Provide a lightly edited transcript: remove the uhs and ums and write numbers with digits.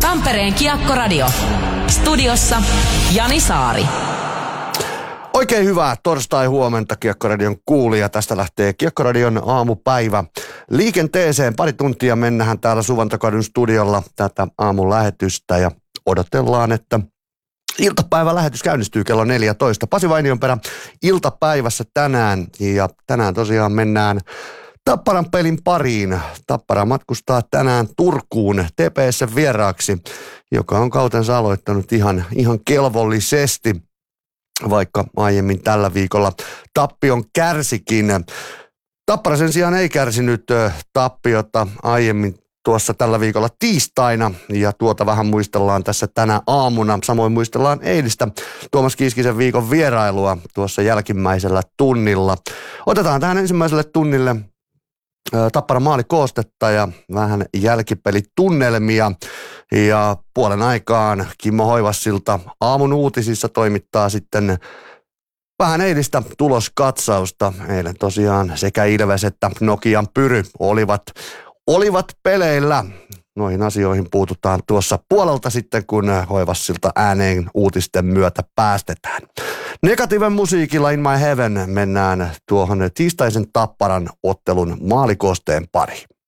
Tampereen Kiekkoradio. Studiossa Jani Saari. Oikein hyvää torstai-huomenta Kiekkoradion kuulija. Tästä lähtee Kiekkoradion aamupäivä liikenteeseen. Pari tuntia mennään täällä Suvantokadun studiolla tätä aamun lähetystä ja odotellaan, että iltapäivän lähetys käynnistyy kello 14. Pasi Vainionperä iltapäivässä tänään ja tänään tosiaan mennään Tapparan pelin pariin. Tappara matkustaa tänään Turkuun TPS:n vieraaksi, joka on kautensa aloittanut ihan kelvollisesti, vaikka aiemmin tällä viikolla tappion kärsikin. Tappara sen sijaan ei kärsinyt tappiota aiemmin tuossa tällä viikolla tiistaina, ja tuota vähän muistellaan tässä tänä aamuna. Samoin muistellaan eilistä Tuomas Kiiskisen viikon vierailua tuossa jälkimmäisellä tunnilla. Otetaan tähän ensimmäiselle tunnille Tapparan maalikoostetta ja vähän jälkipelitunnelmia. Ja puolen aikaan Kimmo Hoivassilta aamun uutisissa toimittaa sitten vähän eilistä tuloskatsausta. Eilen tosiaan sekä Ilves että Nokian Pyry olivat peleillä. Noihin asioihin puututaan tuossa puolelta sitten, kun Hoivassilta ääneen uutisten myötä päästetään. Negatiiven musiikilla In My Heaven mennään tuohon tiistaisen Tapparan ottelun maalikoosteen pariin.